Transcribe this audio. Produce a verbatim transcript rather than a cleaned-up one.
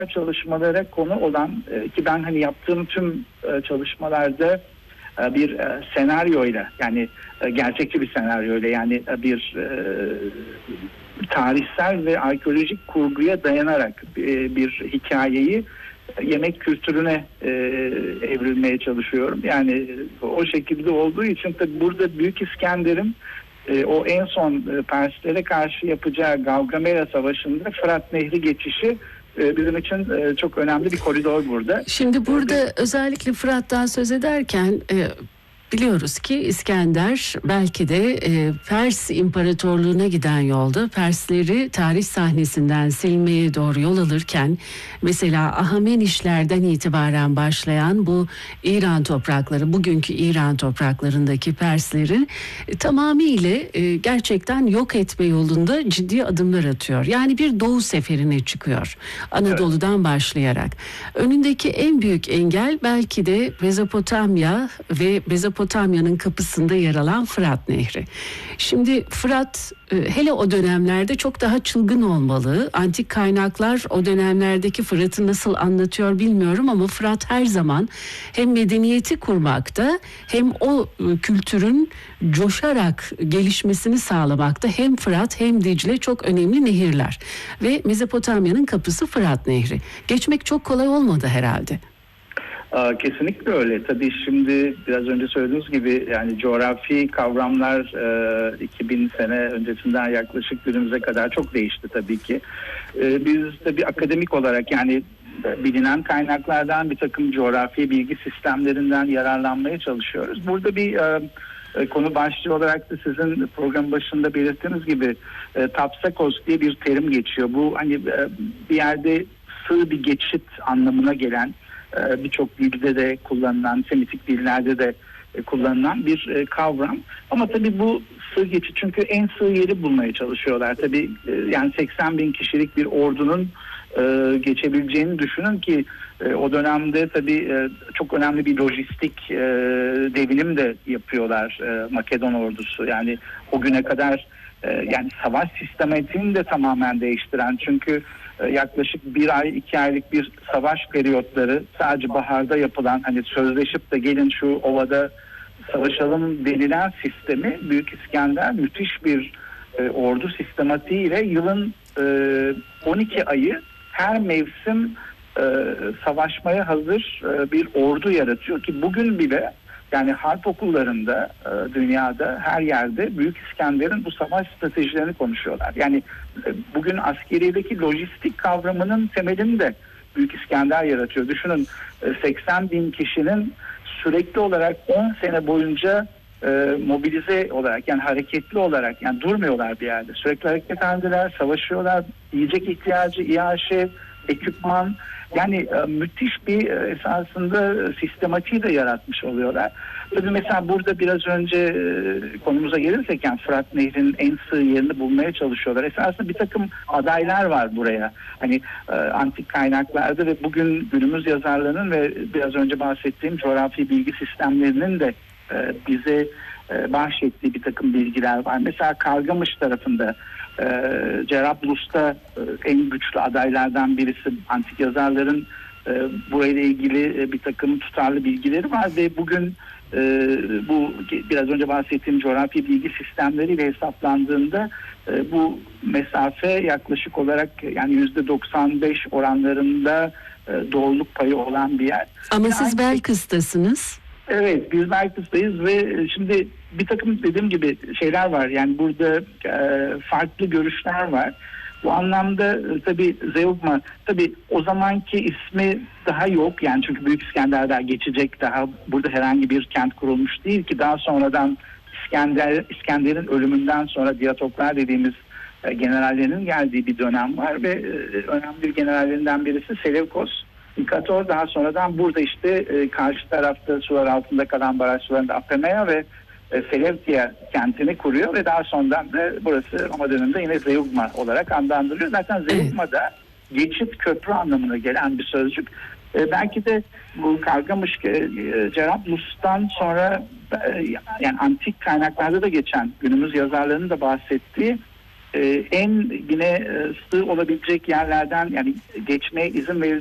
çalışmalara konu olan e, ki ben hani yaptığım tüm e, çalışmalarda e, bir e, senaryoyla, yani e, gerçekçi bir senaryoyla, yani e, bir e, tarihsel ve arkeolojik kurguya dayanarak e, bir hikayeyi yemek kültürüne e, evrilmeye çalışıyorum. Yani o şekilde olduğu için tabii burada Büyük İskender'in e, o en son e, Perslere karşı yapacağı Gavgamela Savaşı'nda Fırat Nehri geçişi e, bizim için e, çok önemli bir koridor burada. Şimdi burada e, özellikle Fırat'tan söz ederken e, biliyoruz ki İskender belki de e, Pers İmparatorluğu'na giden yolda Persleri tarih sahnesinden silmeye doğru yol alırken, mesela Ahamenişlerden itibaren başlayan bu İran toprakları, bugünkü İran topraklarındaki Persleri e, tamamıyla e, gerçekten yok etme yolunda ciddi adımlar atıyor. Yani bir doğu seferine çıkıyor Anadolu'dan evet. başlayarak. Önündeki en büyük engel belki de Mezopotamya ve Mezopotamya Mezopotamya'nın kapısında yer alan Fırat Nehri. Şimdi Fırat hele o dönemlerde çok daha çılgın olmalı. Antik kaynaklar o dönemlerdeki Fırat'ı nasıl anlatıyor bilmiyorum ama Fırat her zaman hem medeniyeti kurmakta hem o kültürün coşarak gelişmesini sağlamakta. Hem Fırat hem Dicle çok önemli nehirler. Ve Mezopotamya'nın kapısı Fırat Nehri. Geçmek çok kolay olmadı herhalde. Kesinlikle öyle. Tabii şimdi biraz önce söylediğiniz gibi yani coğrafi kavramlar e, iki bin sene öncesinden yaklaşık günümüze kadar çok değişti tabii ki. E, biz de bir akademik olarak yani bilinen kaynaklardan, bir takım coğrafi bilgi sistemlerinden yararlanmaya çalışıyoruz. Burada bir e, konu başlığı olarak da sizin program başında belirttiğiniz gibi e, tapsakos diye bir terim geçiyor. Bu hani e, bir yerde sığ bir geçit anlamına gelen, birçok dilde de kullanılan, Semitik dillerde de kullanılan bir kavram. Ama tabii bu sığ geçit, çünkü en sığ yeri bulmaya çalışıyorlar. Tabii yani seksen bin kişilik bir ordunun geçebileceğini düşünün ki o dönemde tabii çok önemli bir lojistik devinim de yapıyorlar Makedon ordusu. Yani o güne kadar yani savaş sistematiğini de tamamen değiştiren, çünkü yaklaşık bir ay, iki aylık bir savaş periyotları sadece baharda yapılan, hani sözleşip de gelin şu ovada savaşalım denilen sistemi Büyük İskender müthiş bir e, ordu sistematiğiyle yılın e, on iki ayı her mevsim e, savaşmaya hazır e, bir ordu yaratıyor ki bugün bile yani harp okullarında e, dünyada her yerde Büyük İskender'in bu savaş stratejilerini konuşuyorlar. Yani e, bugün askeriyedeki lojistik kavramının temelini de Büyük İskender yaratıyor. Düşünün e, seksen bin kişinin sürekli olarak on sene boyunca e, mobilize olarak, yani hareketli olarak, yani durmuyorlar bir yerde. Sürekli hareket halindeler, savaşıyorlar, yiyecek ihtiyacı, İAŞ, ekipman, yani e, müthiş bir e, esasında sistematiği de yaratmış oluyorlar. Tabii mesela burada biraz önce e, konumuza gelirsek, yani Fırat Nehri'nin en sığ yerini bulmaya çalışıyorlar. Esasında bir takım adaylar var buraya. Hani e, antik kaynaklarda ve bugün günümüz yazarlarının ve biraz önce bahsettiğim coğrafi bilgi sistemlerinin de e, bize e, bahşettiği bir takım bilgiler var. Mesela Kargamış tarafında e, Cerablus'ta e, en güçlü adaylardan birisi, antik yazarların e, burayla ilgili e, bir takım tutarlı bilgileri var ve bugün e, bu biraz önce bahsettiğim coğrafi bilgi sistemleriyle hesaplandığında e, bu mesafe yaklaşık olarak yani yüzde doksan beş oranlarında e, doğruluk payı olan bir yer. Ama yani siz Belkıs'tasınız. Evet, biz Belkıs'tayız ve şimdi bir takım dediğim gibi şeyler var. Yani burada e, farklı görüşler var. Bu anlamda e, tabii Zeugma, tabii o zamanki ismi daha yok. Yani çünkü Büyük İskender'den geçecek, daha burada herhangi bir kent kurulmuş değil ki daha sonradan İskender İskender'in ölümünden sonra Diyatoklar dediğimiz e, generallerinin geldiği bir dönem var ve e, önemli bir generallerinden birisi Seleukos Nikator, daha sonradan burada işte e, karşı tarafta sular altında kalan baraj sularında Apamea ve e, Seleukia kentini kuruyor ve daha sonradan da burası Roma döneminde yine Zeugma olarak adlandırılıyor. Zaten Zeugma da geçit, köprü anlamına gelen bir sözcük. E, belki de bu Kargamış e, Cerablus'tan sonra e, yani antik kaynaklarda da geçen, günümüz yazarlarının da bahsettiği e, en yine e, sığ olabilecek yerlerden, yani geçmeye izin verildiği